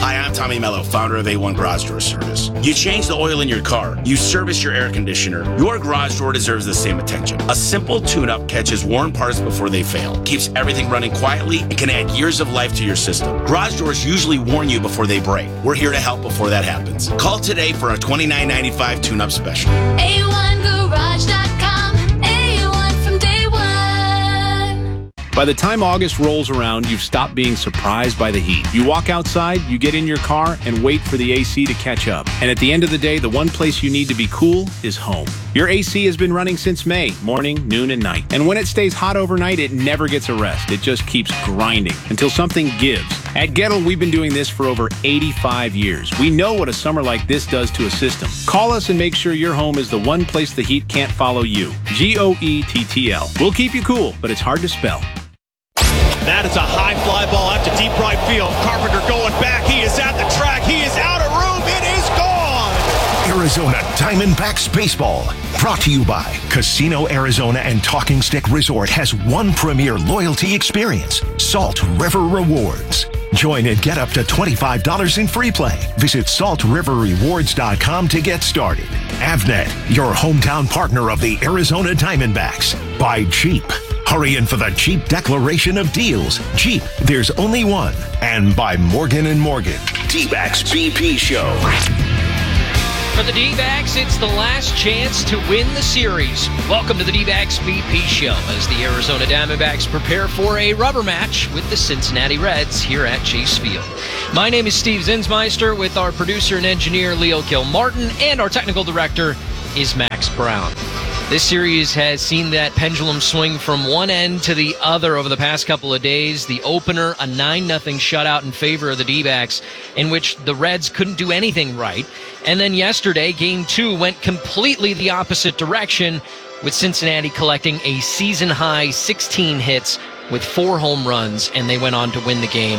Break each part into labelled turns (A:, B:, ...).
A: Hi, I'm Tommy Mello, founder of A1 Garage Door Service. You change the oil in your car, you service your air conditioner, your garage door deserves the same attention. A simple tune-up catches worn parts before they fail, keeps everything running quietly, and can add years of life to your system. Garage doors usually warn you before they break. We're here to help before that happens. Call today for a $29.95 tune-up special.
B: A1Garage.com. A1 from day one.
C: By the time August rolls around, you've stopped being surprised by the heat. You walk outside, you get in your car, and wait for the AC to catch up. And at the end of the day, the one place you need to be cool is home. Your AC has been running since May, morning, noon, and night. And when it stays hot overnight, it never gets a rest. It just keeps grinding until something gives. At Gettle, we've been doing this for over 85 years. We know what a summer like this does to a system. Call us and make sure your home is the one place the heat can't follow you. GOETTL. We'll keep you cool, but it's hard to spell.
D: That is a high fly ball out to deep right field. Carpenter going back. He is at the track. He is out of room. It is gone.
E: Arizona Diamondbacks Baseball. Brought to you by Casino Arizona and Talking Stick Resort has one premier loyalty experience, Salt River Rewards. Join and get up to $25 in free play. Visit saltriverrewards.com to get started. Avnet, your hometown partner of the Arizona Diamondbacks. By Jeep. Hurry in for the Jeep declaration of deals. Jeep, there's only one. And by Morgan & Morgan. D-Backs BP Show.
F: For the D-backs, it's the last chance to win the series. Welcome to the D-backs BP Show as the Arizona Diamondbacks prepare for a rubber match with the Cincinnati Reds here at Chase Field. My name is Steve Zinsmeister with our producer and engineer Leo Kilmartin, and our technical director is Max Brown. This series has seen that pendulum swing from one end to the other over the past couple of days. The opener, a 9-0 shutout in favor of the D-backs, in which the Reds couldn't do anything right. And then yesterday, Game 2 went completely the opposite direction, with Cincinnati collecting a season-high 16 hits with 4 home runs, and they went on to win the game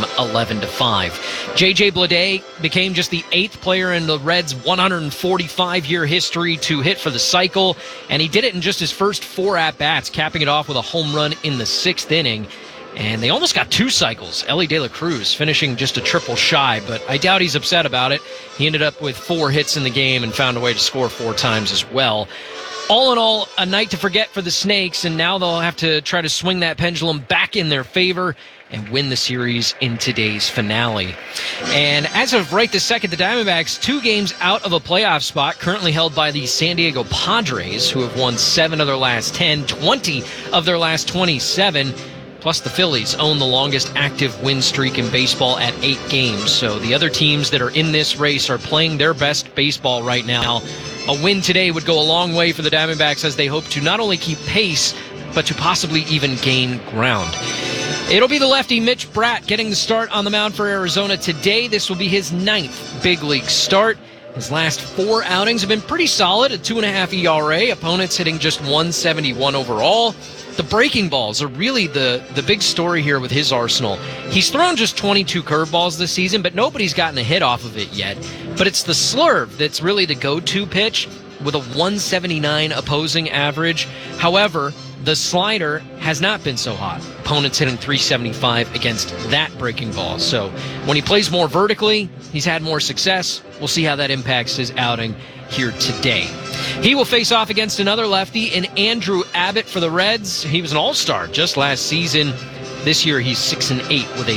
F: 11-5. J.J. Bleday became just the 8th player in the Reds' 145-year history to hit for the cycle, and he did it in just his first 4 at-bats, capping it off with a home run in the 6th inning. And they almost got 2 cycles. Elly De La Cruz finishing just a triple shy, but I doubt he's upset about it. He ended up with 4 hits in the game and found a way to score 4 times as well. All in all, a night to forget for the Snakes, and now they'll have to try to swing that pendulum back in their favor and win the series in today's finale. And as of right this second, the Diamondbacks 2 games out of a playoff spot, currently held by the San Diego Padres, who have won 7 of their last 10, 20 of their last 27. Plus, the Phillies own the longest active win streak in baseball at 8 games. So the other teams that are in this race are playing their best baseball right now. A win today would go a long way for the Diamondbacks as they hope to not only keep pace, but to possibly even gain ground. It'll be the lefty Mitch Bratt getting the start on the mound for Arizona today. This will be his 9th big league start. His last 4 outings have been pretty solid, a 2.5 ERA. Opponents hitting just 171 overall. The breaking balls are really the big story here with his arsenal. He's thrown just 22 curveballs this season, but nobody's gotten a hit off of it yet. But it's the slurve that's really the go-to pitch with a 179 opposing average. However, the slider has not been so hot. Opponents hitting 375 against that breaking ball. So when he plays more vertically, he's had more success. We'll see how that impacts his outing here today. He will face off against another lefty in Andrew Abbott for the Reds. He was an all-star just last season. This year, he's 6-8 with a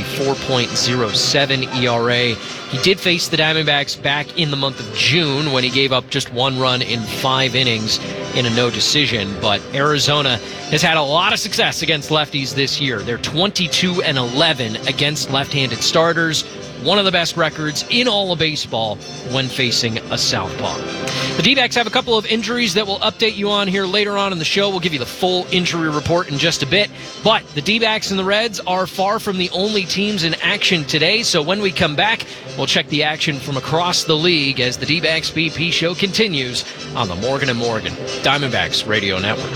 F: 4.07 ERA. He did face the Diamondbacks back in the month of June when he gave up just 1 run in 5 innings in a no decision. But Arizona has had a lot of success against lefties this year. They're 22-11 against left-handed starters. One of the best records in all of baseball when facing a southpaw. The D-backs have a couple of injuries that we'll update you on here later on in the show. We'll give you the full injury report in just a bit. But the D-backs and the Reds are far from the only teams in action today. So when we come back, we'll check the action from across the league as the D-backs BP show continues on the Morgan & Morgan Diamondbacks Radio Network.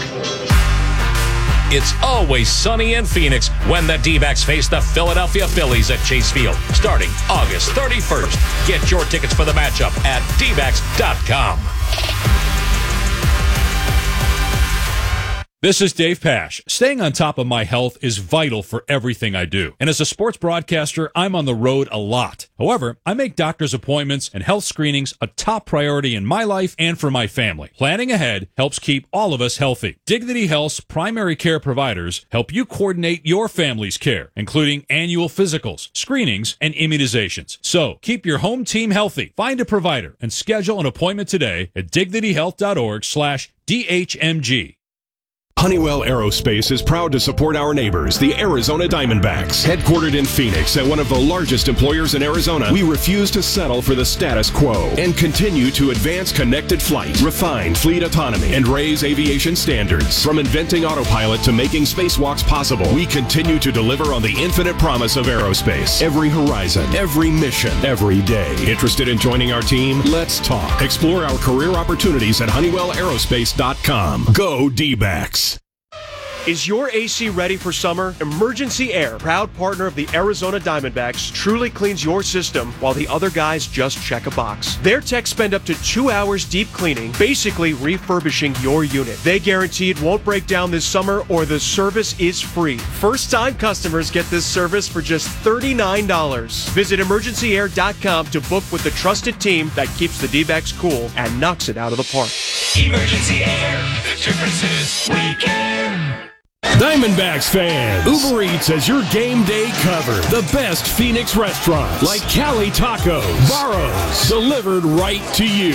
G: It's always sunny in Phoenix when the D-backs face the Philadelphia Phillies at Chase Field, starting August 31st. Get your tickets for the matchup at dbacks.com.
H: This is Dave Pash. Staying on top of my health is vital for everything I do. And as a sports broadcaster, I'm on the road a lot. However, I make doctor's appointments and health screenings a top priority in my life and for my family. Planning ahead helps keep all of us healthy. Dignity Health's primary care providers help you coordinate your family's care, including annual physicals, screenings, and immunizations. So, keep your home team healthy. Find a provider and schedule an appointment today at dignityhealth.org/DHMG.
I: Honeywell Aerospace is proud to support our neighbors, the Arizona Diamondbacks. Headquartered in Phoenix and one of the largest employers in Arizona, we refuse to settle for the status quo and continue to advance connected flight, refine fleet autonomy, and raise aviation standards. From inventing autopilot to making spacewalks possible, we continue to deliver on the infinite promise of aerospace. Every horizon, every mission, every day. Interested in joining our team? Let's talk. Explore our career opportunities at HoneywellAerospace.com. Go D-backs.
D: Is your AC ready for summer? Emergency Air, proud partner of the Arizona Diamondbacks, truly cleans your system while the other guys just check a box. Their techs spend up to 2 hours deep cleaning, basically refurbishing your unit. They guarantee it won't break down this summer or the service is free. First-time customers get this service for just $39. Visit emergencyair.com to book with the trusted team that keeps the D-backs cool and knocks it out of the park.
E: Emergency Air. The difference is we care.
I: Diamondbacks fans, Uber Eats has your game day covered. The best Phoenix restaurants like Cali Tacos, Barro's, delivered right to you.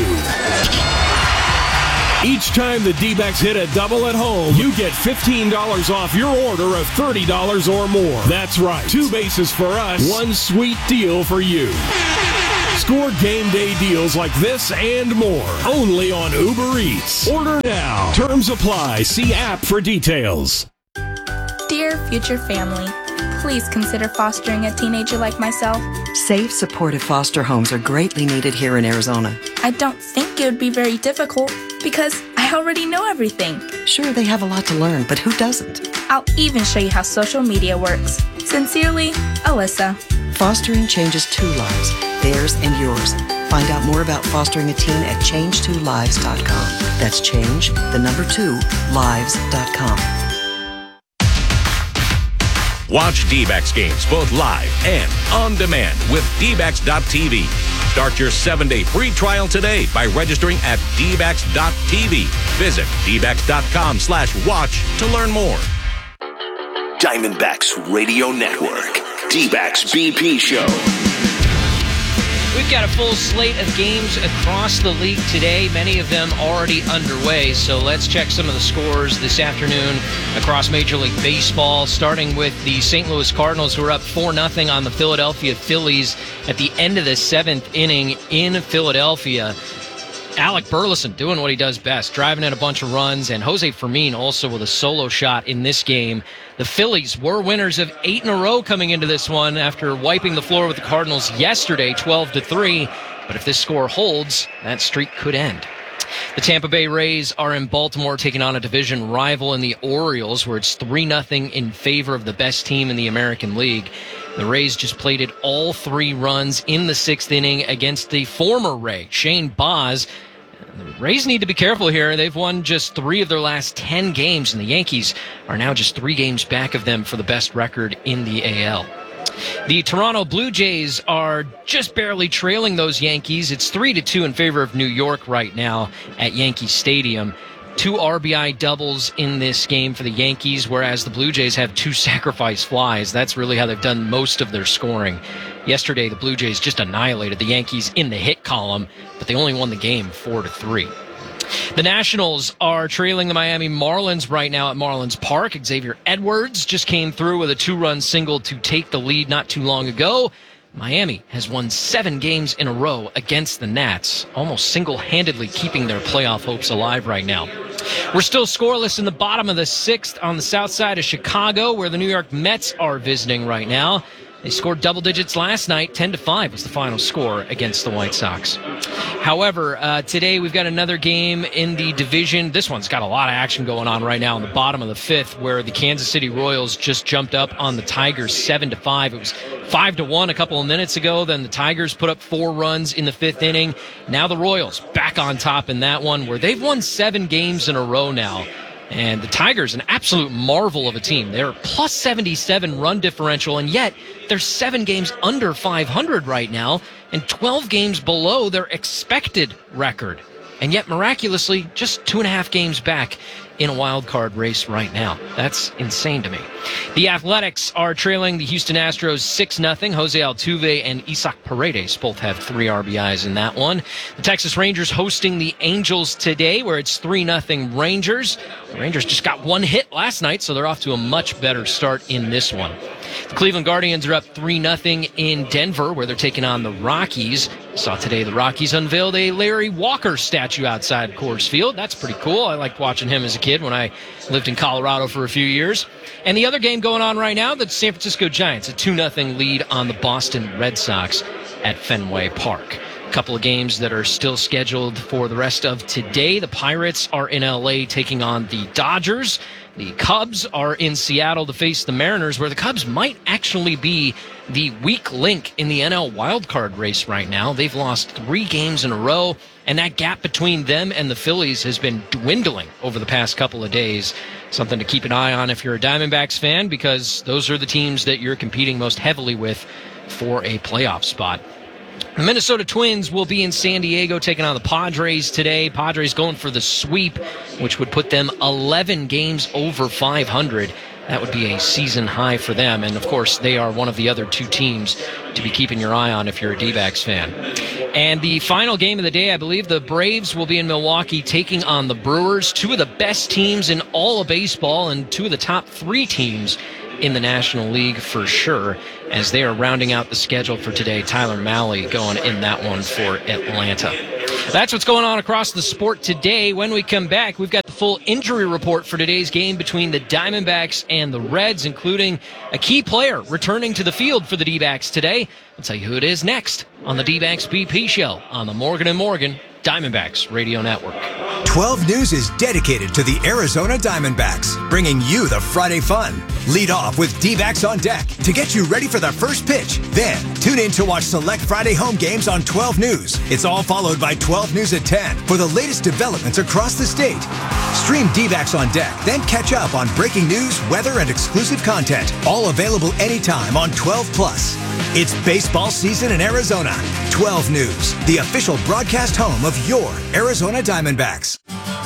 I: Each time the D-backs hit a double at home, you get $15 off your order of $30 or more. That's right, 2 bases for us, 1 sweet deal for you. Score game day deals like this and more, only on Uber Eats. Order now. Terms apply. See app for details.
J: Dear future family, please consider fostering a teenager like myself.
K: Safe, supportive foster homes are greatly needed here in Arizona.
J: I don't think it would be very difficult because I already know everything.
K: Sure, they have a lot to learn, but who doesn't?
J: I'll even show you how social media works. Sincerely, Alyssa.
K: Fostering changes 2 lives, theirs and yours. Find out more about fostering a teen at change2lives.com. That's change, the number 2, lives.com.
G: Watch D-backs games both live and on demand with dbacks.tv. Start your 7-day free trial today by registering at dbacks.tv. Visit dbacks.com/watch to learn more.
E: Diamondbacks Radio Network. D-backs BP Show.
F: We've got a full slate of games across the league today, many of them already underway. So let's check some of the scores this afternoon across Major League Baseball, starting with the St. Louis Cardinals, who are up 4-0 on the Philadelphia Phillies at the end of the 7th inning in Philadelphia. Alec Burleson doing what he does best, driving in a bunch of runs, and Jose Fermin also with a solo shot in this game. The Phillies were winners of 8 in a row coming into this one after wiping the floor with the Cardinals yesterday, 12-3. But if this score holds, that streak could end. The Tampa Bay Rays are in Baltimore taking on a division rival in the Orioles, where it's 3-0 in favor of the best team in the American League. The Rays just plated all 3 runs in the 6th inning against the former Ray, Shane Baz. The Rays need to be careful here. They've won just 3 of their last 10 games, and the Yankees are now just 3 games back of them for the best record in the AL. The Toronto Blue Jays are just barely trailing those Yankees. It's 3-2 in favor of New York right now at Yankee Stadium. 2 RBI doubles in this game for the Yankees, whereas the Blue Jays have 2 sacrifice flies. That's really how they've done most of their scoring. Yesterday, the Blue Jays just annihilated the Yankees in the hit column, but they only won the game 4-3. The Nationals are trailing the Miami Marlins right now at Marlins Park. Xavier Edwards just came through with a 2-run single to take the lead not too long ago. Miami has won 7 games in a row against the Nats, almost single-handedly keeping their playoff hopes alive right now. We're still scoreless in the bottom of the 6th on the south side of Chicago, where the New York Mets are visiting right now. They scored double digits last night. 10-5 was the final score against the White Sox. However, today we've got another game in the division. This one's got a lot of action going on right now in the bottom of the 5th, where the Kansas City Royals just jumped up on the Tigers 7-5. It was 5-1 a couple of minutes ago. Then the Tigers put up 4 runs in the 5th inning. Now the Royals back on top in that one, where they've won 7 games in a row now. And the Tigers, an absolute marvel of a team. They're plus 77 run differential, and yet they're 7 games under 500 right now and 12 games below their expected record. And yet, miraculously, just 2.5 games back in a wild card race right now. That's insane to me. The Athletics are trailing the Houston Astros 6-0. Jose Altuve and Isaac Paredes both have 3 RBIs in that one. The Texas Rangers hosting the Angels today, where it's 3-0 Rangers. The Rangers just got 1 hit last night, so they're off to a much better start in this one. The Cleveland Guardians are up 3-0 in Denver, where they're taking on the Rockies. Saw today the Rockies unveiled a Larry Walker statue outside Coors Field. That's pretty cool. I liked watching him as a kid when I lived in Colorado for a few years. And the other game going on right now, the San Francisco Giants, a 2-0 lead on the Boston Red Sox at Fenway Park. A couple of games that are still scheduled for the rest of today. The Pirates are in LA taking on the Dodgers. The Cubs are in Seattle to face the Mariners, where the Cubs might actually be the weak link in the NL wildcard race right now. They've lost 3 games in a row, and that gap between them and the Phillies has been dwindling over the past couple of days. Something to keep an eye on if you're a Diamondbacks fan, because those are the teams that you're competing most heavily with for a playoff spot. The Minnesota Twins will be in San Diego taking on the Padres today. Padres going for the sweep, which would put them 11 games over 500. That would be a season high for them. And, of course, they are one of the other 2 teams to be keeping your eye on if you're a D-backs fan. And the final game of the day, I believe the Braves will be in Milwaukee taking on the Brewers, 2 of the best teams in all of baseball and 2 of the top 3 teams in the National League for sure, as they are rounding out the schedule for today. Tyler Mahle going in that one for Atlanta. That's what's going on across the sport today. When we come back, we've got the full injury report for today's game between the Diamondbacks and the Reds, including a key player returning to the field for the D-backs today. I'll tell you who it is next on the D-backs BP Show on the Morgan & Morgan Diamondbacks Radio Network.
L: 12 News is dedicated to the Arizona Diamondbacks, bringing you the Friday fun. Lead off with D-backs on deck to get you ready for the first pitch. Then, tune in to watch select Friday home games on 12 News. It's all followed by 12 News at 10 for the latest developments across the state. Stream D-backs on deck, then catch up on breaking news, weather, and exclusive content. All available anytime on 12 Plus. It's baseball season in Arizona. 12 News, the official broadcast home of your Arizona Diamondbacks.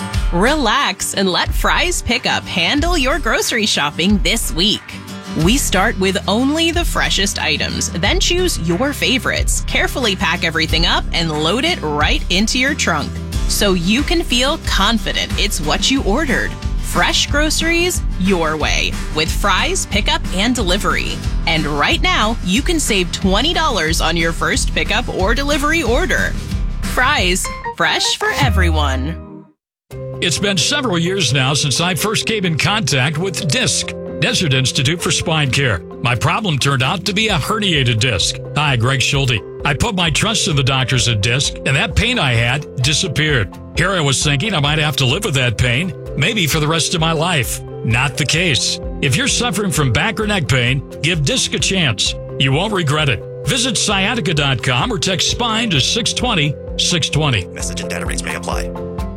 M: Relax and let Fry's Pickup handle your grocery shopping this week. We start with only the freshest items, then choose your favorites, carefully pack everything up, and load it right into your trunk, so you can feel confident it's what you ordered. Fresh groceries your way with Fry's Pickup and Delivery. And right now, you can save $20 on your first pickup or delivery order. Fry's, fresh for everyone.
N: It's been several years now since I first came in contact with DISC, Desert Institute for Spine Care. My problem turned out to be a herniated disc. Hi, Greg Schulte. I put my trust in the doctors at DISC, and that pain I had disappeared. Here I was thinking I might have to live with that pain, maybe for the rest of my life. Not the case. If you're suffering from back or neck pain, give DISC a chance. You won't regret it. Visit sciatica.com or text SPINE to 620-620.
L: Message and data rates may apply.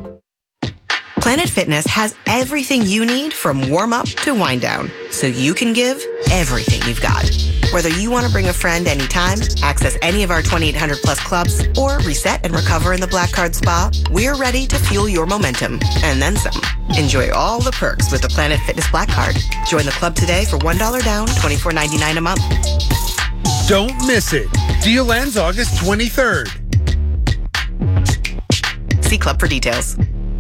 O: Planet Fitness has everything you need from warm-up to wind-down, so you can give everything you've got. Whether you want to bring a friend anytime, access any of our 2,800-plus clubs, or reset and recover in the Black Card Spa, we're ready to fuel your momentum, and then some. Enjoy all the perks with the Planet Fitness Black Card. Join the club today for $1 down, $24.99 a month.
P: Don't miss it. Deal ends August 23rd.
O: See club for details.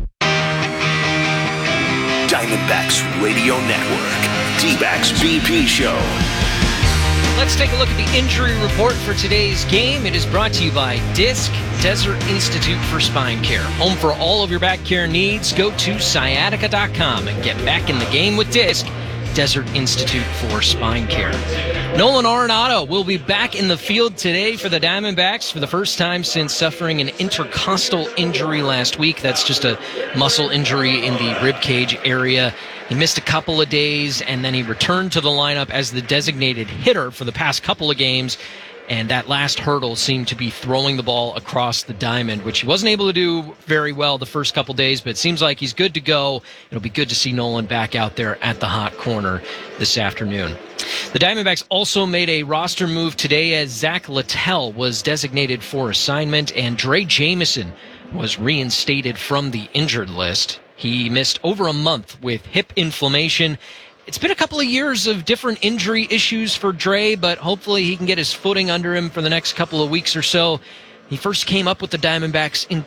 E: Diamondbacks Radio Network. D-backs BP Show.
F: Let's take a look at the injury report for today's game. It is brought to you by DISC, Desert Institute for Spine Care. Home for all of your back care needs. Go to sciatica.com and get back in the game with DISC, Desert Institute for Spine Care. Nolan Arenado will be back in the field today for the Diamondbacks for the first time since suffering an intercostal injury last week. That's just a muscle injury in the rib cage area. He missed a couple of days, and then he returned to the lineup as the designated hitter for the past couple of games. And that last hurdle seemed to be throwing the ball across the diamond, which he wasn't able to do very well the first couple days, but it seems like he's good to go. It'll be good to see Nolan back out there at the hot corner this afternoon. The Diamondbacks also made a roster move today as Zach Littell was designated for assignment and Dre Jameson was reinstated from the injured list. He missed over a month with hip inflammation. It's been a couple of years of different injury issues for Dre, but hopefully he can get his footing under him for the next couple of weeks or so. He first came up with the Diamondbacks in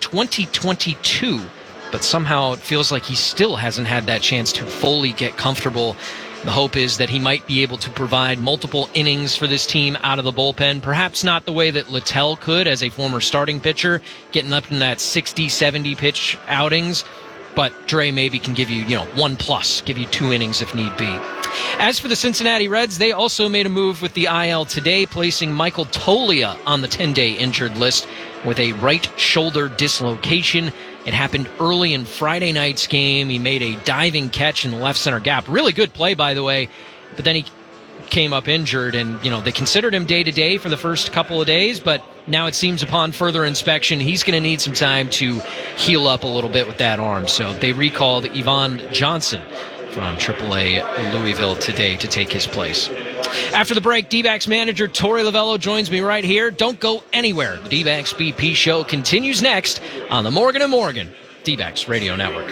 F: 2022, but somehow it feels like he still hasn't had that chance to fully get comfortable. The hope is that he might be able to provide multiple innings for this team out of the bullpen, perhaps not the way that Littell could as a former starting pitcher, getting up in that 60, 70 pitch outings. But Dre maybe can give you, 1+, give you 2 innings if need be. As for the Cincinnati Reds, they also made a move with the IL today, placing Michael Toglia on the 10-day injured list with a right shoulder dislocation. It happened early in Friday night's game. He made a diving catch in the left center gap. Really good play, by the way. But then he came up injured, and, they considered him day-to-day for the first couple of days, but now it seems upon further inspection, he's going to need some time to heal up a little bit with that arm. So they recalled Yvonne Johnson from AAA Louisville today to take his place. After the break, D-backs manager Torey Lovullo joins me right here. Don't go anywhere. The D-backs BP show continues next on the Morgan & Morgan D-backs Radio Network.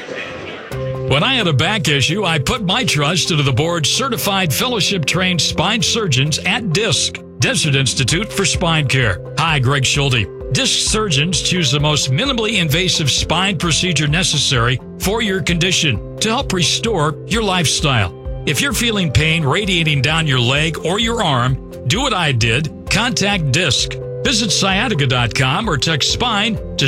N: When I had a back issue, I put my trust into the board's certified fellowship-trained spine surgeons at DISC, Desert Institute for Spine Care. Hi, Greg Schulte. DISC surgeons choose the most minimally invasive spine procedure necessary for your condition to help restore your lifestyle. If you're feeling pain radiating down your leg or your arm, do what I did. Contact DISC. Visit sciatica.com or text SPINE to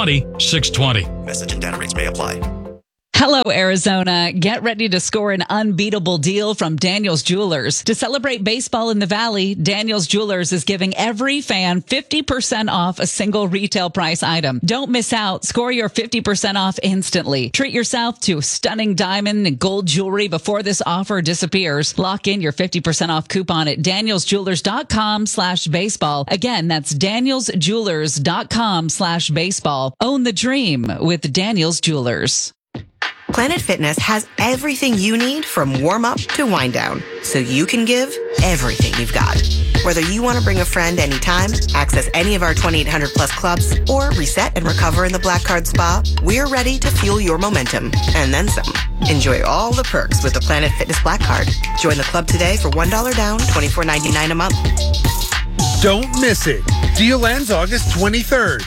N: 620-620.
E: Message and data rates may apply.
Q: Hello, Arizona. Get ready to score an unbeatable deal from Daniel's Jewelers. To celebrate baseball in the Valley, Daniel's Jewelers is giving every fan 50% off a single retail price item. Don't miss out. Score your 50% off instantly. Treat yourself to stunning diamond and gold jewelry before this offer disappears. Lock in your 50% off coupon at danielsjewelers.com/baseball. Again, that's danielsjewelers.com/baseball. Own the dream with Daniel's Jewelers.
O: Planet Fitness has everything you need from warm-up to wind-down, so you can give everything you've got. Whether you want to bring a friend anytime, access any of our 2,800-plus clubs, or reset and recover in the Black Card Spa, we're ready to fuel your momentum, and then some. Enjoy all the perks with the Planet Fitness Black Card. Join the club today for $1 down, $24.99 a month.
P: Don't miss it. Deal ends August 23rd.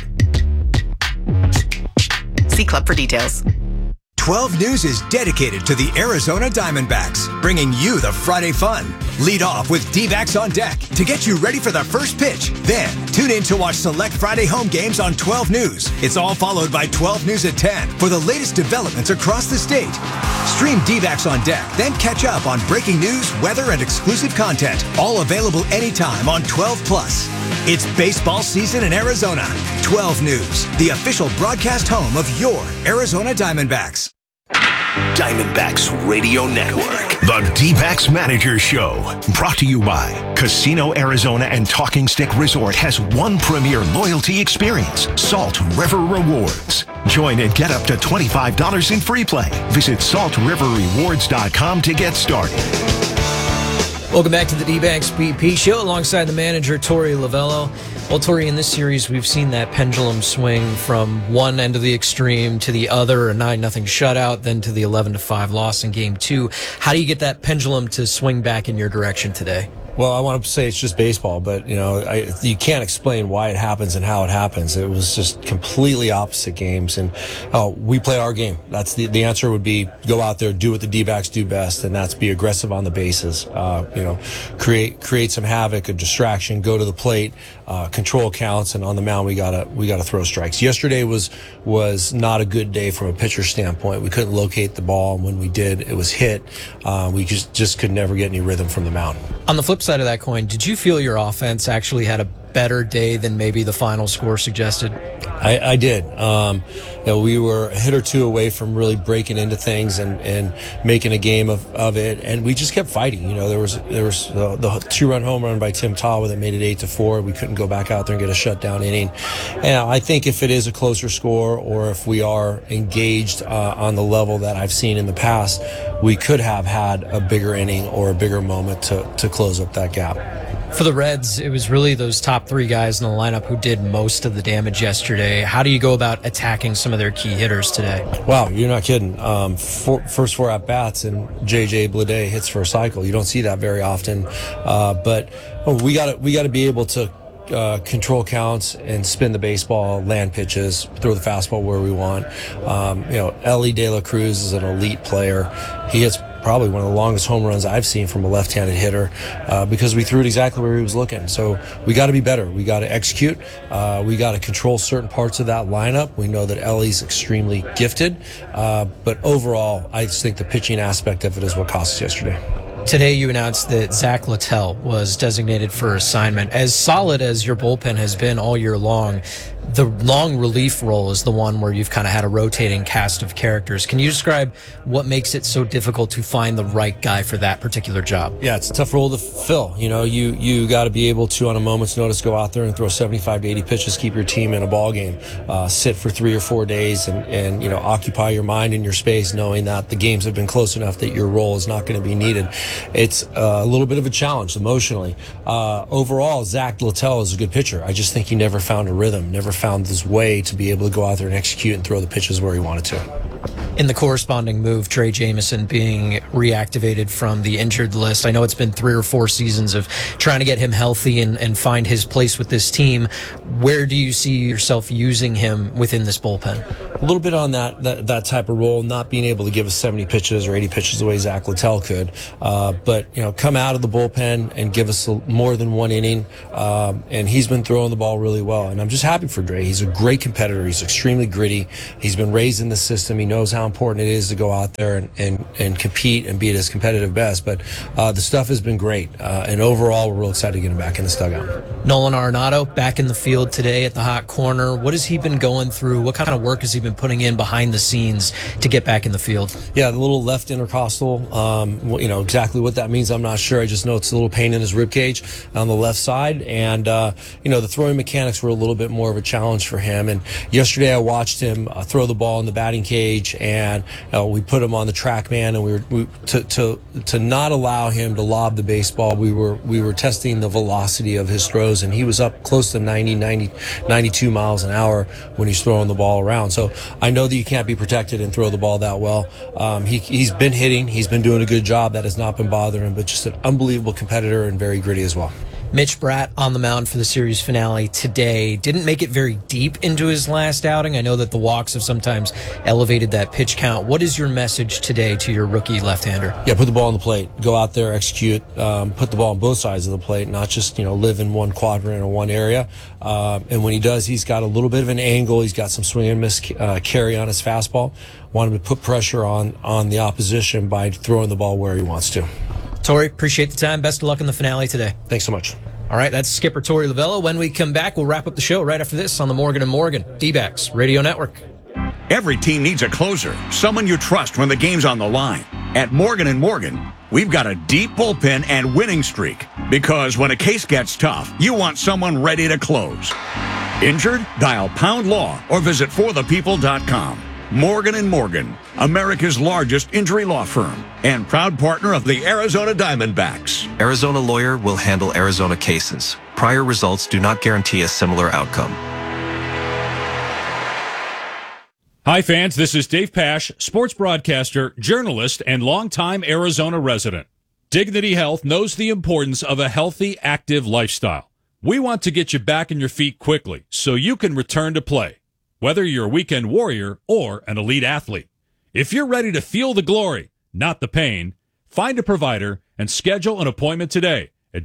O: See club for details.
L: 12 News is dedicated to the Arizona Diamondbacks, bringing you the Friday fun. Lead off with D-backs on deck to get you ready for the first pitch. Then, tune in to watch select Friday home games on 12 News. It's all followed by 12 News at 10 for the latest developments across the state. Stream D-backs on deck, then catch up on breaking news, weather, and exclusive content. All available anytime on 12 Plus. It's baseball season in Arizona. 12 News, the official broadcast home of your Arizona Diamondbacks.
E: Diamondbacks Radio Network. The D-backs Manager Show. Brought to you by Casino Arizona and Talking Stick Resort has one premier loyalty experience, Salt River Rewards. Join and get up to $25 in free play. Visit saltriverrewards.com to get started.
F: Welcome back to the D-backs BP show alongside the manager, Torey Lovullo. Well, Torey, in this series, we've seen that pendulum swing from one end of the extreme to the other, a 9-0 shutout, then to the 11-5 loss in Game 2. How do you get that pendulum to swing back in your direction today?
R: Well, I want to say it's just baseball, but you can't explain why it happens and how it happens. It was just completely opposite games, and we play our game. That's the answer would be go out there, do what the D-backs do best, and that's be aggressive on the bases. Create some havoc, a distraction, go to the plate, control counts, and on the mound we gotta throw strikes. Yesterday was not a good day from a pitcher standpoint. We couldn't locate the ball, and when we did, it was hit. We just could never get any rhythm from the mound.
F: On the flip side of that coin, did you feel your offense actually had a
S: better day than maybe the final score suggested?
R: I did. We were a hit or two away from really breaking into things and making a game of it, and we just kept fighting. There was the 2-run home run by Tim Tawa that made it 8-4. We couldn't go back out there and get a shutdown inning. And I think if it is a closer score, or if we are engaged on the level that I've seen in the past, we could have had a bigger inning or a bigger moment to close up that gap.
S: For the Reds, it was really those top 3 guys in the lineup who did most of the damage yesterday. How do you go about attacking some of their key hitters today?
R: Wow, you're not kidding. First 4 at-bats, and J.J. Bleday hits for a cycle. You don't see that very often. But we got to be able to control counts and spin the baseball, land pitches, throw the fastball where we want. Ellie De La Cruz is an elite player. He hits probably one of the longest home runs I've seen from a left-handed hitter because we threw it exactly where he was looking. So we got to be better. We got to execute. We got to control certain parts of that lineup. We know that Ellie's extremely gifted, but overall, I just think the pitching aspect of it is what cost us yesterday.
S: Today you announced that Zach Littell was designated for assignment. As solid as your bullpen has been all year long, the long relief role is the one where you've kind of had a rotating cast of characters. Can you describe what makes it so difficult to find the right guy for that particular job?
R: Yeah, it's a tough role to fill. You got to be able to, on a moment's notice, go out there and throw 75 to 80 pitches, keep your team in a ball game, sit for 3 or 4 days and occupy your mind and your space, knowing that the games have been close enough that your role is not going to be needed. It's a little bit of a challenge emotionally. Overall, Zach Littell is a good pitcher. I just think he never found a rhythm, never found this way to be able to go out there and execute and throw the pitches where he wanted to.
S: In the corresponding move, Trey Jameson being reactivated from the injured list. I know it's been 3 or 4 seasons of trying to get him healthy and find his place with this team. Where do you see yourself using him within this bullpen?
R: A little bit on that type of role, not being able to give us 70 pitches or 80 pitches the way Zach Littell could. But come out of the bullpen and give us more than 1 inning. And he's been throwing the ball really well. And I'm just happy for Dre. He's a great competitor. He's extremely gritty. He's been raised in the system. He knows how important it is to go out there and compete and be at his competitive best. But the stuff has been great. And overall, we're real excited to get him back in the dugout.
S: Nolan Arenado back in the field today at the hot corner. What has he been going through? What kind of work has he been putting in behind the scenes to get back in the field?
R: Yeah, the little left intercostal. Exactly what that means, I'm not sure. I just know it's a little pain in his rib cage on the left side. And, the throwing mechanics were a little bit more of a challenge for him. And yesterday I watched him throw the ball in the batting cage, and we put him on the TrackMan, and to not allow him to lob the baseball, we were testing the velocity of his throws, and he was up close to 92 miles an hour when he's throwing the ball around. So I know that you can't be protected and throw the ball that well. He's been hitting. He's been doing a good job. That has not been bothering him, but just an unbelievable competitor and very gritty as well.
S: Mitch Bratt on the mound for the series finale today. Didn't make it very deep into his last outing. I know that the walks have sometimes elevated that pitch count. What is your message today to your rookie left-hander?
R: Yeah, put the ball on the plate. Go out there, execute, put the ball on both sides of the plate, not just, live in one quadrant or one area. And when he does, he's got a little bit of an angle. He's got some swing and miss carry on his fastball. Want him to put pressure on the opposition by throwing the ball where he wants to.
S: Torey, appreciate the time. Best of luck in the finale today.
R: Thanks so much.
S: All right, that's skipper Torey Lovullo. When we come back, we'll wrap up the show right after this on the Morgan & Morgan D-backs Radio Network.
T: Every team needs a closer, someone you trust when the game's on the line. At Morgan & Morgan, we've got a deep bullpen and winning streak. Because when a case gets tough, you want someone ready to close. Injured? Dial #law or visit forthepeople.com. Morgan & Morgan, America's largest injury law firm and proud partner of the Arizona Diamondbacks.
U: Arizona Lawyer will handle Arizona cases. Prior results do not guarantee a similar outcome.
H: Hi, fans. This is Dave Pasch, sports broadcaster, journalist, and longtime Arizona resident. Dignity Health knows the importance of a healthy, active lifestyle. We want to get you back on your feet quickly so you can return to play, whether you're a weekend warrior or an elite athlete. If you're ready to feel the glory, not the pain, find a provider and schedule an appointment today at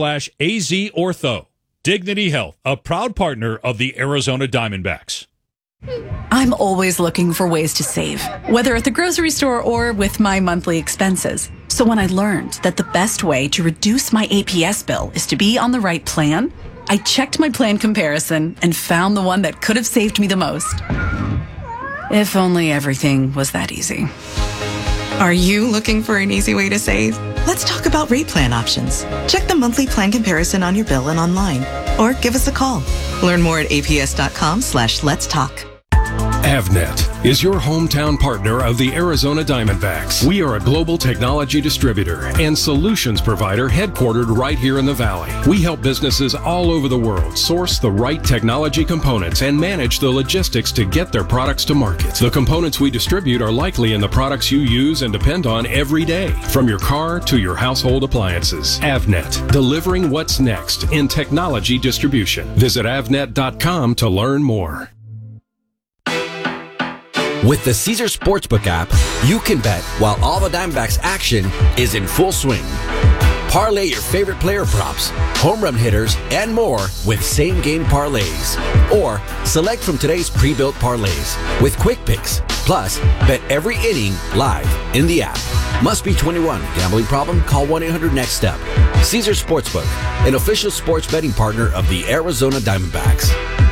H: dignityhealth.org/AZortho. Dignity Health, a proud partner of the Arizona Diamondbacks.
A: I'm always looking for ways to save, whether at the grocery store or with my monthly expenses. So when I learned that the best way to reduce my APS bill is to be on the right plan, I checked my plan comparison and found the one that could have saved me the most. If only everything was that easy.
V: Are you looking for an easy way to save? Let's talk about rate plan options. Check the monthly plan comparison on your bill and online, or give us a call. Learn more at aps.com/let's talk.
I: Avnet is your hometown partner of the Arizona Diamondbacks. We are a global technology distributor and solutions provider headquartered right here in the Valley. We help businesses all over the world source the right technology components and manage the logistics to get their products to market. The components we distribute are likely in the products you use and depend on every day, from your car to your household appliances. Avnet, delivering what's next in technology distribution. Visit avnet.com to learn more.
W: With the Caesars Sportsbook app, you can bet while all the Diamondbacks action is in full swing. Parlay your favorite player props, home run hitters, and more with same-game parlays. Or select from today's pre-built parlays with quick picks. Plus, bet every inning live in the app. Must be 21. Gambling problem? Call 1-800-NEXT-STEP. Caesars Sportsbook, an official sports betting partner of the Arizona Diamondbacks.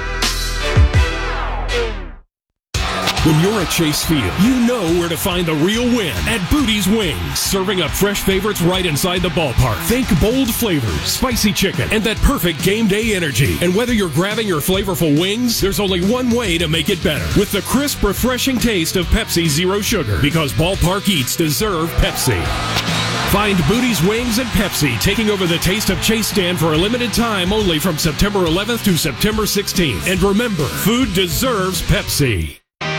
I: When you're at Chase Field, you know where to find the real win at Booty's Wings. Serving up fresh favorites right inside the ballpark. Think bold flavors, spicy chicken, and that perfect game day energy. And whether you're grabbing your flavorful wings, there's only one way to make it better. With the crisp, refreshing taste of Pepsi Zero Sugar. Because ballpark eats deserve Pepsi. Find Booty's Wings and Pepsi taking over the Taste of Chase stand for a limited time only from September 11th to September 16th. And remember, food deserves Pepsi.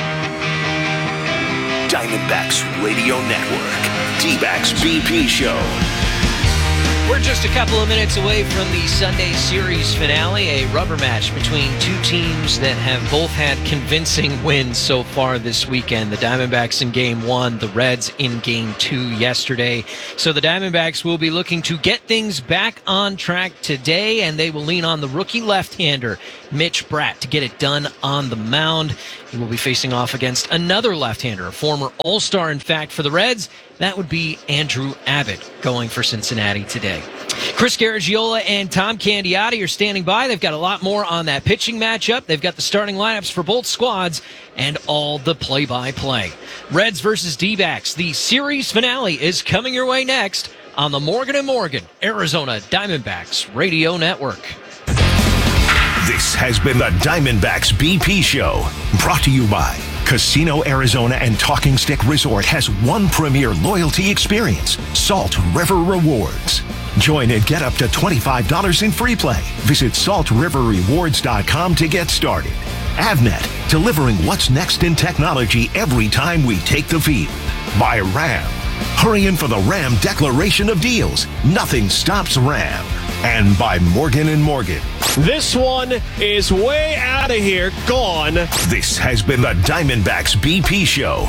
E: Diamondbacks Radio Network, D-Backs BP Show.
F: We're just a couple of minutes away from the Sunday Series finale, a rubber match between two teams that have both had convincing wins so far this weekend. The Diamondbacks in Game 1, the Reds in Game 2 yesterday. So the Diamondbacks will be looking to get things back on track today, and they will lean on the rookie left-hander, Mitch Bratt, to get it done on the mound. He will be facing off against another left-hander, a former All-Star, in fact, for the Reds. That would be Andrew Abbott going for Cincinnati today. Chris Garagiola and Tom Candiotti are standing by. They've got a lot more on that pitching matchup. They've got the starting lineups for both squads and all the play-by-play. Reds versus D-backs. The series finale is coming your way next on the Morgan & Morgan Arizona Diamondbacks Radio Network.
E: This has been the Diamondbacks BP Show, brought to you by Casino Arizona and Talking Stick Resort has one premier loyalty experience, Salt River Rewards. Join and get up to $25 in free play. Visit saltriverrewards.com to get started. Avnet, delivering what's next in technology every time we take the field. By Ram. Hurry in for the Ram Declaration of Deals. Nothing stops Ram. And by Morgan & Morgan.
D: This one is way out of here, gone.
E: This has been the Diamondbacks BP Show.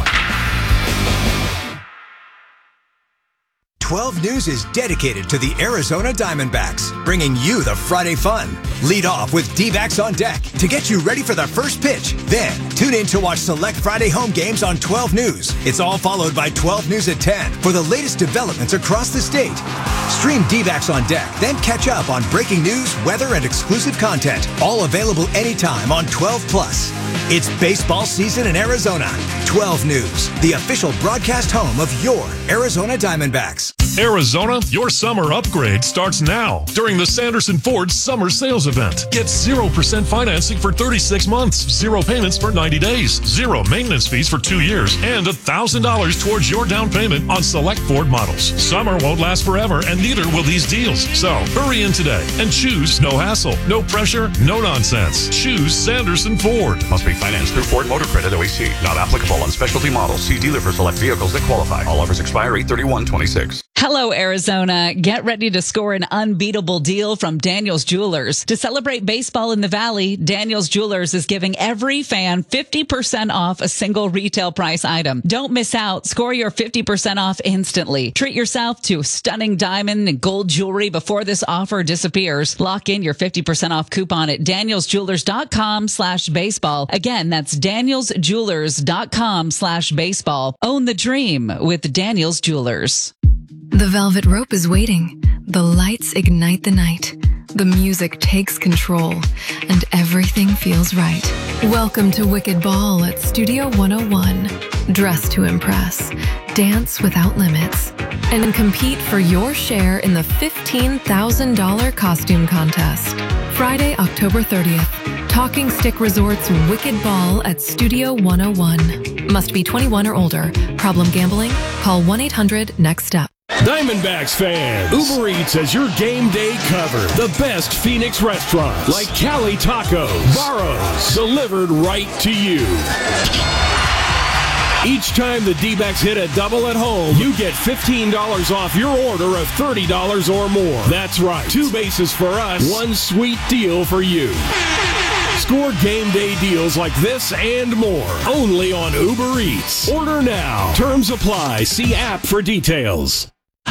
L: 12 News is dedicated to the Arizona Diamondbacks, bringing you the Friday fun. Lead off with D-backs on deck to get you ready for the first pitch. Then, tune in to watch select Friday home games on 12 News. It's all followed by 12 News at 10 for the latest developments across the state. Stream D-backs on deck, then catch up on breaking news, weather, and exclusive content. All available anytime on 12 Plus. It's baseball season in Arizona. 12 News, the official broadcast home of your Arizona Diamondbacks.
X: Arizona, your summer upgrade starts now during the Sanderson Ford Summer Sales Event. Get 0% financing for 36 months, 0 payments for 90 days, 0 maintenance fees for 2 years, and $1,000 towards your down payment on select Ford models. Summer won't last forever, and neither will these deals. So hurry in today and choose no hassle, no pressure, no nonsense. Choose Sanderson Ford.
Y: Must be financed through Ford Motor Credit OEC. Not applicable on specialty models. See dealer for select vehicles that qualify. All offers expire 8/31/26.
Q: Hello, Arizona. Get ready to score an unbeatable deal from Daniels Jewelers. To celebrate baseball in the Valley, Daniels Jewelers is giving every fan 50% off a single retail price item. Don't miss out. Score your 50% off instantly. Treat yourself to stunning diamond and gold jewelry before this offer disappears. Lock in your 50% off coupon at danielsjewelers.com/baseball. Again, that's danielsjewelers.com/baseball. Own the dream with Daniels Jewelers.
B: The velvet rope is waiting. The lights ignite the night. The music takes control, and everything feels right. Welcome to Wicked Ball at Studio 101. Dress to impress, dance without limits, and compete for your share in the $15,000 costume contest. Friday, October 30th. Talking Stick Resort's Wicked Ball at Studio 101. Must be 21 or older. Problem gambling? Call 1-800-NEXT-STEP.
I: Diamondbacks fans, Uber Eats has your game day covered. The best Phoenix restaurants like Cali Tacos, Barro's, delivered right to you. Each time the D-backs hit a double at home, you get $15 off your order of $30 or more. That's right. 2 bases for us, 1 sweet deal for you. Score game day deals like this and more only on Uber Eats. Order now. Terms apply. See app for details.